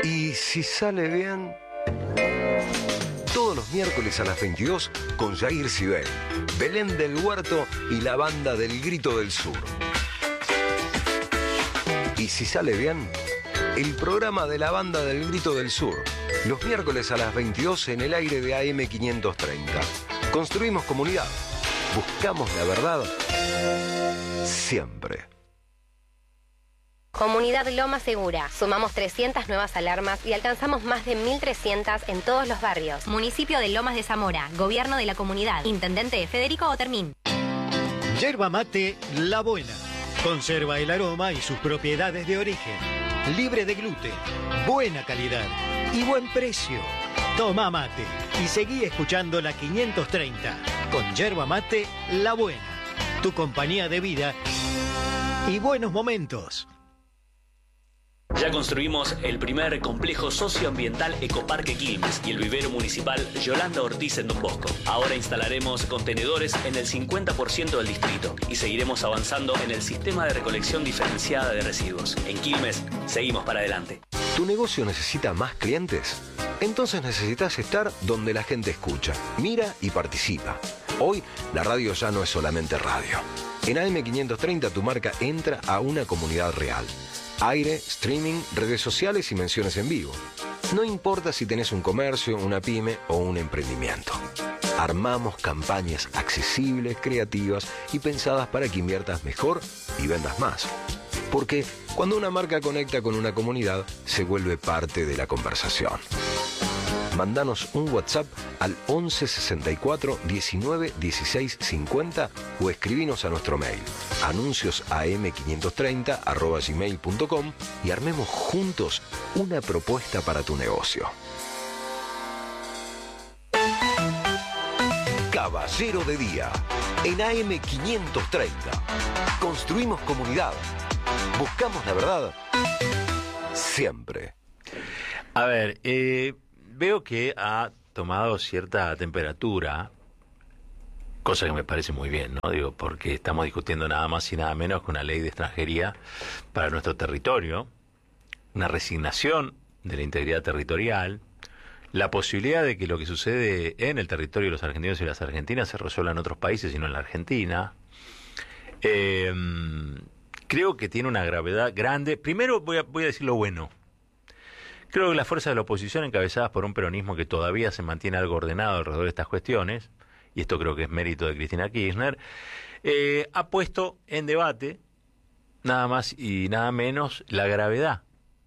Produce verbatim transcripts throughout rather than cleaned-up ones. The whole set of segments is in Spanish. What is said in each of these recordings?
Y si sale bien, todos los miércoles a las veintidós con Jair Sibel, Belén del Huerto y la banda del Grito del Sur. Y si sale bien, el programa de la banda del Grito del Sur, los miércoles a las veintidós en el aire de A M quinientos treinta. Construimos comunidad, buscamos la verdad siempre. Comunidad Loma Segura. Sumamos trescientas nuevas alarmas y alcanzamos más de mil trescientas en todos los barrios. Municipio de Lomas de Zamora. Gobierno de la comunidad. Intendente Federico Otermín. Yerba mate La Buena. Conserva el aroma y sus propiedades de origen. Libre de gluten. Buena calidad y buen precio. Toma mate y seguí escuchando la quinientos treinta. Con Yerba mate La Buena. Tu compañía de vida y buenos momentos. Ya construimos el primer complejo socioambiental Ecoparque Quilmes y el vivero municipal Yolanda Ortiz en Don Bosco. Ahora instalaremos contenedores en el cincuenta por ciento del distrito y seguiremos avanzando en el sistema de recolección diferenciada de residuos. En Quilmes, seguimos para adelante. ¿Tu negocio necesita más clientes? Entonces necesitas estar donde la gente escucha, mira y participa. Hoy, la radio ya no es solamente radio. En A M quinientos treinta tu marca entra a una comunidad real. Aire, streaming, redes sociales y menciones en vivo. No importa si tenés un comercio, una pyme o un emprendimiento. Armamos campañas accesibles, creativas y pensadas para que inviertas mejor y vendas más. Porque cuando una marca conecta con una comunidad, se vuelve parte de la conversación. Mándanos un WhatsApp al once sesenta y cuatro diecinueve dieciséis cincuenta o escribinos a nuestro mail anuncios a m quinientos treinta arroba gmail punto com y armemos juntos una propuesta para tu negocio. Caballero de Día en A M quinientos treinta. Construimos comunidad. Buscamos la verdad siempre. A ver, eh... veo que ha tomado cierta temperatura, cosa que me parece muy bien, ¿no? Digo, porque estamos discutiendo nada más y nada menos que una ley de extranjería para nuestro territorio, una resignación de la integridad territorial, la posibilidad de que lo que sucede en el territorio de los argentinos y las argentinas se resuelva en otros países y no en la Argentina. Eh, creo que tiene una gravedad grande. Primero voy a, voy a decir lo bueno. Creo que las fuerzas de la oposición, encabezadas por un peronismo que todavía se mantiene algo ordenado alrededor de estas cuestiones, y esto creo que es mérito de Cristina Kirchner, eh, ha puesto en debate, nada más y nada menos, la gravedad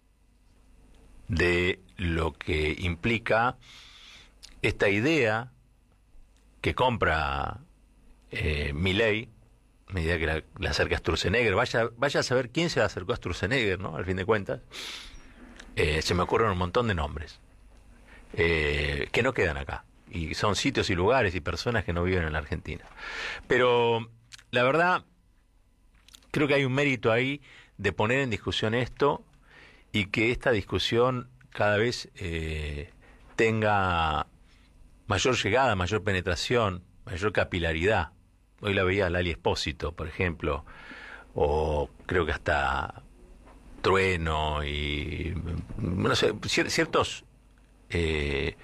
de lo que implica esta idea que compra eh, Milei, medida que la, la acerca a Sturzenegger. Vaya, vaya a saber quién se la acercó a Sturzenegger, ¿no? Al fin de cuentas. Eh, se me ocurren un montón de nombres eh, que no quedan acá y son sitios y lugares y personas que no viven en la Argentina, pero la verdad creo que hay un mérito ahí de poner en discusión esto y que esta discusión cada vez eh, tenga mayor llegada, mayor penetración, mayor capilaridad. Hoy la veía Lali Espósito, por ejemplo, o creo que hasta Trueno y no sé, ciertos eh,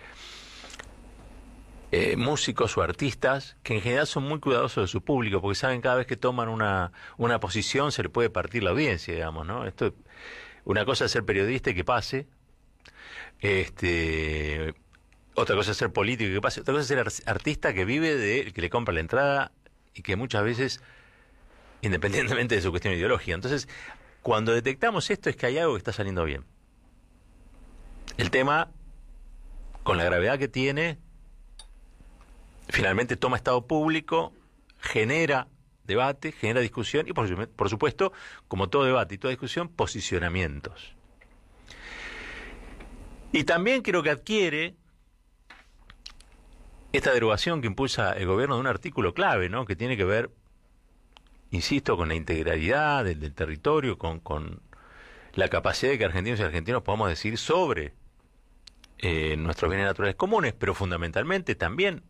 eh, músicos o artistas que en general son muy cuidadosos de su público porque saben cada vez que toman una, una posición se le puede partir la audiencia, digamos, ¿no? Esto, una cosa es ser periodista y que pase, este, otra cosa es ser político y que pase, otra cosa es ser artista que vive de que le compra la entrada y que muchas veces, independientemente de su cuestión ideológica, entonces cuando detectamos esto es que hay algo que está saliendo bien. El tema, con la gravedad que tiene, finalmente toma estado público, genera debate, genera discusión y, por, por supuesto, como todo debate y toda discusión, posicionamientos. Y también creo que adquiere esta derogación que impulsa el gobierno de un artículo clave, ¿no? Que tiene que ver, insisto, con la integralidad del, del territorio, con, con la capacidad de que argentinos y argentinos podamos decir sobre eh, nuestros bienes naturales comunes, pero fundamentalmente también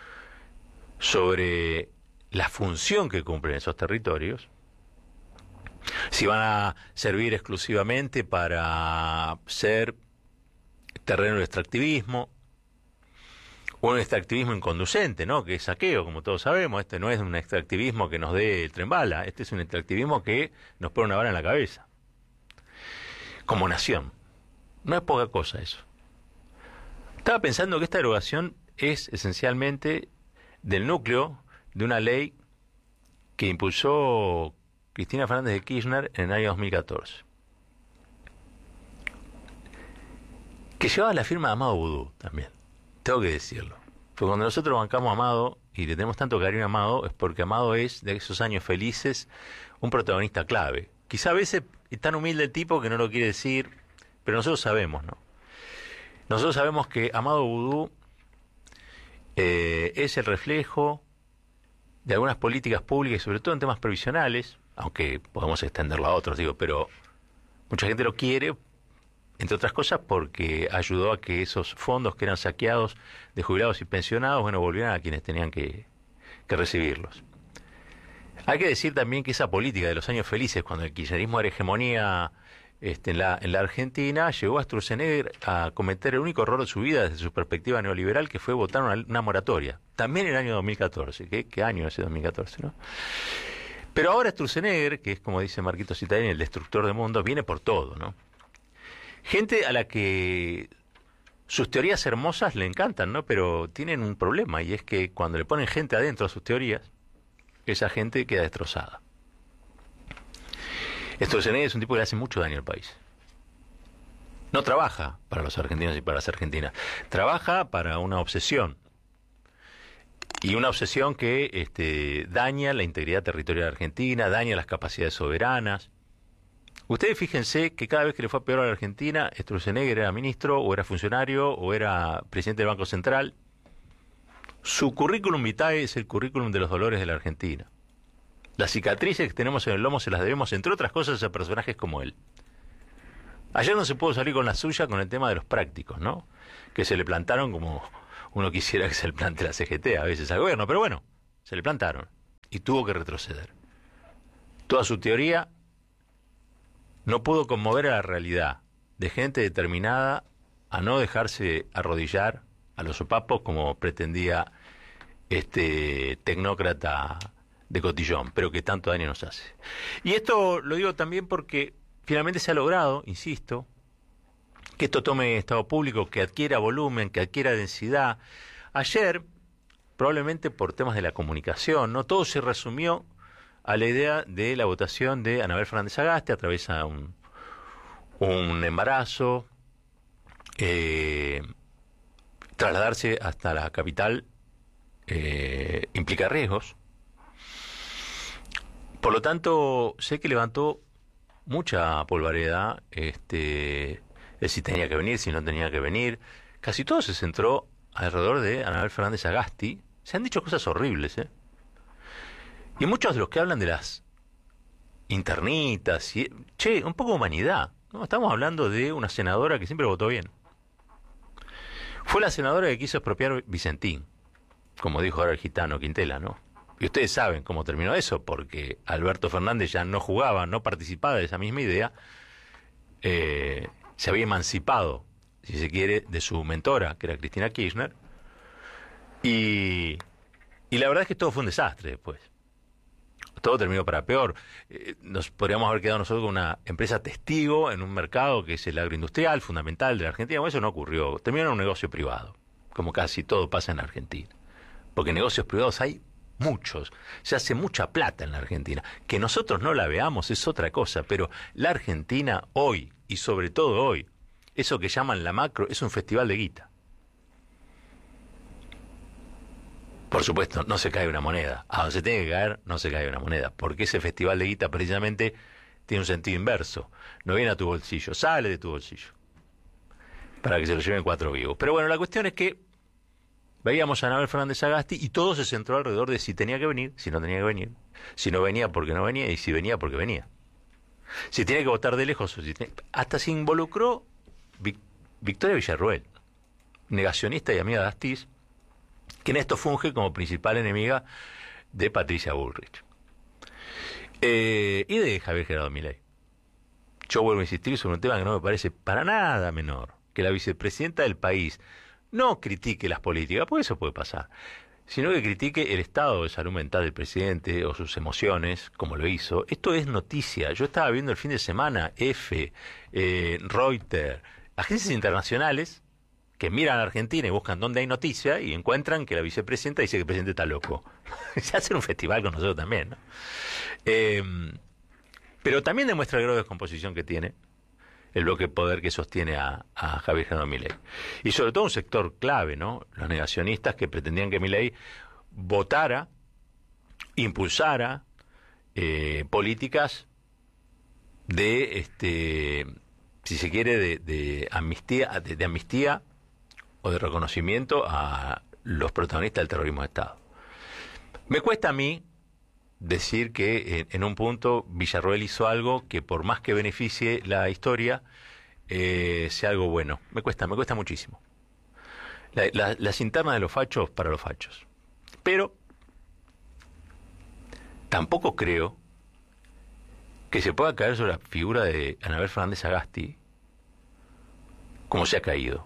sobre la función que cumplen esos territorios. Si van a servir exclusivamente para ser terreno de extractivismo, un extractivismo inconducente, ¿no? Que es saqueo, como todos sabemos. Este no es un extractivismo que nos dé el tren bala, este es un extractivismo que nos pone una bala en la cabeza. Como nación. No es poca cosa eso. Estaba pensando que esta derogación es esencialmente del núcleo de una ley que impulsó Cristina Fernández de Kirchner en el año dos mil catorce. Que llevaba la firma de Amado Boudou también. Tengo que decirlo. Porque cuando nosotros bancamos a Amado y le tenemos tanto cariño a Amado, es porque Amado es, de esos años felices, un protagonista clave. Quizá a veces es tan humilde el tipo que no lo quiere decir, pero nosotros sabemos, ¿no? Nosotros sabemos que Amado Boudou eh, es el reflejo de algunas políticas públicas, sobre todo en temas previsionales, aunque podemos extenderlo a otros, digo, pero mucha gente lo quiere, entre otras cosas porque ayudó a que esos fondos que eran saqueados de jubilados y pensionados, bueno, volvieran a quienes tenían que, que recibirlos. Hay que decir también que esa política de los años felices, cuando el kirchnerismo era hegemonía este, en, la, en la Argentina, llevó a Sturzenegger a cometer el único error de su vida desde su perspectiva neoliberal, que fue votar una, una moratoria. También en el año dos mil catorce. ¿Qué, qué año ese dos mil catorce, no? Pero ahora Sturzenegger, que es como dice Marquito Cittadini, el destructor de mundos, viene por todo, ¿no? Gente a la que sus teorías hermosas le encantan, ¿no? Pero tienen un problema, y es que cuando le ponen gente adentro a sus teorías, esa gente queda destrozada. Sturzenegger es un tipo que le hace mucho daño al país. No trabaja para los argentinos y para las argentinas. Trabaja para una obsesión. Y una obsesión que este, daña la integridad territorial argentina, daña las capacidades soberanas. Ustedes fíjense que cada vez que le fue peor a la Argentina, Sturzenegger era ministro, o era funcionario, o era presidente del Banco Central. Su currículum vitae es el currículum de los dolores de la Argentina. Las cicatrices que tenemos en el lomo se las debemos, entre otras cosas, a personajes como él. Ayer no se pudo salir con la suya con el tema de los prácticos, ¿no? Que se le plantaron como uno quisiera que se le plante la C G T a veces al gobierno, pero bueno, se le plantaron y tuvo que retroceder. Toda su teoría no pudo conmover a la realidad de gente determinada a no dejarse arrodillar a los sopapos como pretendía este tecnócrata de cotillón, pero que tanto daño nos hace. Y esto lo digo también porque finalmente se ha logrado, insisto, que esto tome estado público, que adquiera volumen, que adquiera densidad. Ayer, probablemente por temas de la comunicación, no todo se resumió a la idea de la votación de Anabel Fernández Sagasti, atraviesa un, un embarazo, eh, trasladarse hasta la capital eh, implica riesgos. Por lo tanto, sé que levantó mucha polvareda, este, de si tenía que venir, si no tenía que venir. Casi todo se centró alrededor de Anabel Fernández Sagasti. Se han dicho cosas horribles, ¿eh? Y muchos de los que hablan de las internitas, y, che, un poco de humanidad, ¿no? Estamos hablando de una senadora que siempre votó bien. Fue la senadora que quiso expropiar Vicentín, como dijo ahora el gitano Quintela, ¿no? Y ustedes saben cómo terminó eso, porque Alberto Fernández ya no jugaba, no participaba de esa misma idea, eh, se había emancipado, si se quiere, de su mentora, que era Cristina Kirchner, y, y la verdad es que todo fue un desastre después. Todo terminó para peor. Eh, nos podríamos haber quedado nosotros con una empresa testigo en un mercado que es el agroindustrial, fundamental de la Argentina. Bueno, eso no ocurrió. Terminó en un negocio privado, como casi todo pasa en la Argentina. Porque negocios privados hay muchos. Se hace mucha plata en la Argentina. Que nosotros no la veamos es otra cosa, pero la Argentina hoy, y sobre todo hoy, eso que llaman la macro, es un festival de guita. Por supuesto, no se cae una moneda. A donde se tiene que caer, no se cae una moneda. Porque ese festival de guita precisamente tiene un sentido inverso. No viene a tu bolsillo, sale de tu bolsillo. Para que se lo lleven cuatro vivos. Pero bueno, la cuestión es que veíamos a Anabel Fernández Sagasti y todo se centró alrededor de si tenía que venir, si no tenía que venir. Si no venía, porque no venía, y si venía, porque venía. Si tenía que votar de lejos, o si tenía... hasta se involucró Vic... Victoria Villarruel, negacionista y amiga de Astiz, que en esto funge como principal enemiga de Patricia Bullrich. Eh, y de Javier Gerardo Milei. Yo vuelvo a insistir sobre un tema que no me parece para nada menor, que la vicepresidenta del país no critique las políticas, porque eso puede pasar, sino que critique el estado de salud mental del presidente o sus emociones, como lo hizo. Esto es noticia. Yo estaba viendo el fin de semana F, eh, Reuters, agencias internacionales que miran a Argentina y buscan dónde hay noticia y encuentran que la vicepresidenta dice que el presidente está loco. Se hace un festival con nosotros también, ¿no? Eh, pero también demuestra el grado de descomposición que tiene el bloque de poder que sostiene a, a Javier Gerardo Milei. Y sobre todo un sector clave, ¿no? Los negacionistas que pretendían que Milei votara, impulsara eh, políticas de, este, si se quiere, de, de amnistía, de, de amnistía o de reconocimiento a los protagonistas del terrorismo de Estado. Me cuesta a mí decir que en, en un punto Villarroel hizo algo que por más que beneficie la historia, eh, sea algo bueno. Me cuesta, me cuesta muchísimo. La, la, las internas de los fachos para los fachos. Pero tampoco creo que se pueda caer sobre la figura de Anabel Fernández Sagasti como se ha caído.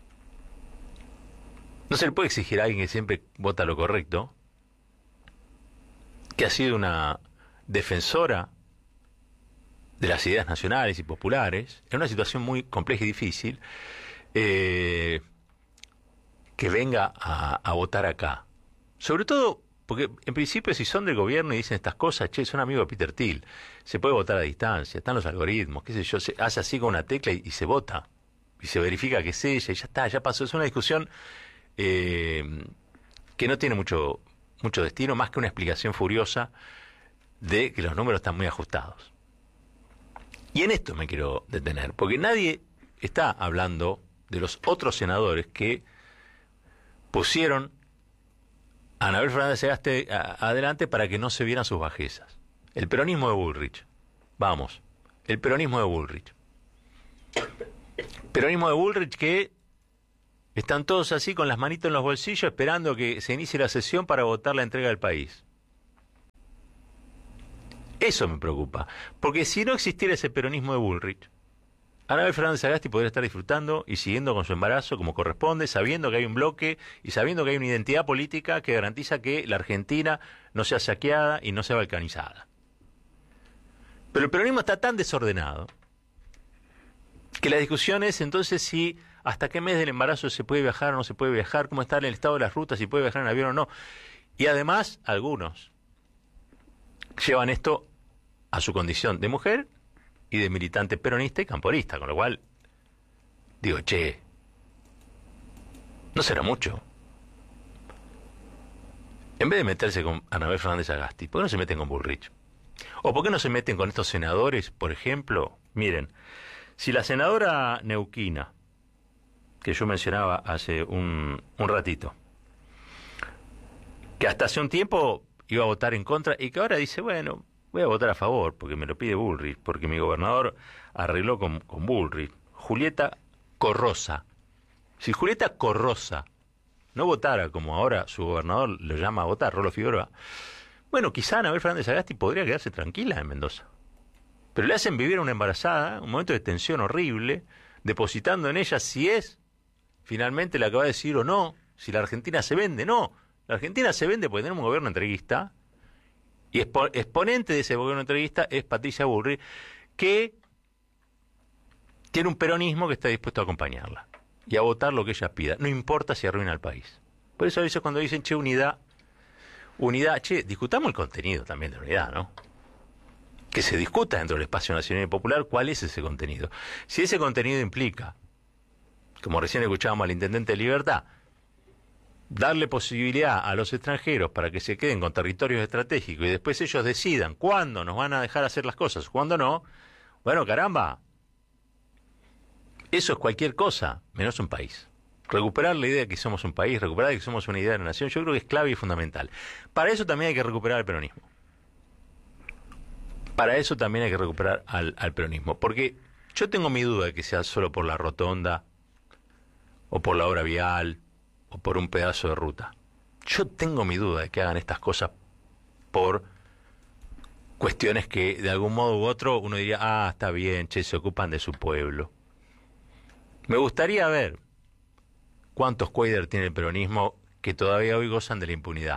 No se le puede exigir a alguien que siempre vota lo correcto, que ha sido una defensora de las ideas nacionales y populares, en una situación muy compleja y difícil, eh, que venga a, a votar acá. Sobre todo, porque en principio si son del gobierno y dicen estas cosas, che, son amigos de Peter Thiel, se puede votar a distancia, están los algoritmos, qué sé yo, se hace así con una tecla y, y se vota, y se verifica que es ella, y ya está, ya pasó. Es una discusión eh, que no tiene mucho... mucho destino, más que una explicación furiosa de que los números están muy ajustados. Y en esto me quiero detener, porque nadie está hablando de los otros senadores que pusieron a Anabel Fernández Sagasti adelante para que no se vieran sus bajezas. El peronismo de Bullrich. Vamos, el peronismo de Bullrich. Peronismo de Bullrich que están todos así con las manitos en los bolsillos esperando que se inicie la sesión para votar la entrega del país. Eso me preocupa, porque si no existiera ese peronismo de Bullrich, Anabel Fernández Sagasti podría estar disfrutando y siguiendo con su embarazo como corresponde, sabiendo que hay un bloque y sabiendo que hay una identidad política que garantiza que la Argentina no sea saqueada y no sea balcanizada. Pero el peronismo está tan desordenado que la discusión es entonces si hasta qué mes del embarazo se puede viajar o no se puede viajar, cómo está el estado de las rutas, si puede viajar en avión o no. Y además, algunos llevan esto a su condición de mujer y de militante peronista y camporista, con lo cual digo, che, no será mucho. En vez de meterse con Anabel Fernández Sagasti, ¿por qué no se meten con Bullrich? ¿O por qué no se meten con estos senadores, por ejemplo? Miren, si la senadora neuquina, que yo mencionaba hace un, un ratito, que hasta hace un tiempo iba a votar en contra y que ahora dice, bueno, voy a votar a favor porque me lo pide Bullrich, porque mi gobernador arregló con, con Bullrich. Julieta Corrosa. Si Julieta Corrosa no votara como ahora su gobernador lo llama a votar, Rolo Figueroa, bueno, quizá Anabel Fernández Sagasti podría quedarse tranquila en Mendoza. Pero le hacen vivir a una embarazada, un momento de tensión horrible, depositando en ella si es finalmente la que va a decir o no, si la Argentina se vende. No, la Argentina se vende porque tenemos un gobierno entreguista, y expo- exponente de ese gobierno entreguista es Patricia Bullrich, que tiene un peronismo que está dispuesto a acompañarla y a votar lo que ella pida, no importa si arruina al país. Por eso a veces cuando dicen, che, unidad, unidad, che, discutamos el contenido también de unidad, ¿no? Que se discuta dentro del espacio nacional y popular cuál es ese contenido. Si ese contenido implica, como recién escuchábamos al intendente de Libertad, darle posibilidad a los extranjeros para que se queden con territorios estratégicos y después ellos decidan cuándo nos van a dejar hacer las cosas, cuándo no, bueno, caramba, eso es cualquier cosa, menos un país. Recuperar la idea de que somos un país, recuperar de que somos una idea de la nación, yo creo que es clave y fundamental. Para eso también hay que recuperar el peronismo. Para eso también hay que recuperar al, al peronismo. Porque yo tengo mi duda de que sea solo por la rotonda, o por la obra vial, o por un pedazo de ruta. Yo tengo mi duda de que hagan estas cosas por cuestiones que de algún modo u otro uno diría, ah, está bien, che, se ocupan de su pueblo. Me gustaría ver cuántos cuáder tiene el peronismo que todavía hoy gozan de la impunidad.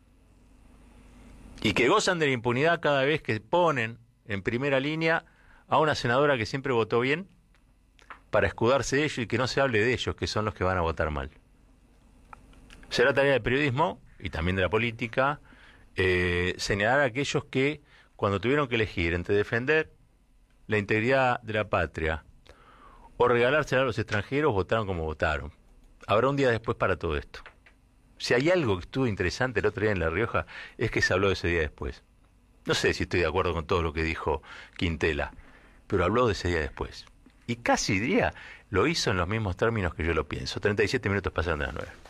Y que gozan de la impunidad cada vez que ponen en primera línea a una senadora que siempre votó bien para escudarse de ellos y que no se hable de ellos, que son los que van a votar mal. Será tarea del periodismo y también de la política eh, señalar a aquellos que cuando tuvieron que elegir entre defender la integridad de la patria o regalársela a los extranjeros, votaron como votaron. Habrá un día después para todo esto. Si hay algo que estuvo interesante el otro día en La Rioja, es que se habló de ese día después. No sé si estoy de acuerdo con todo lo que dijo Quintela, pero habló de ese día después. Y casi diría, lo hizo en los mismos términos que yo lo pienso. treinta y siete minutos pasaron de las nueve.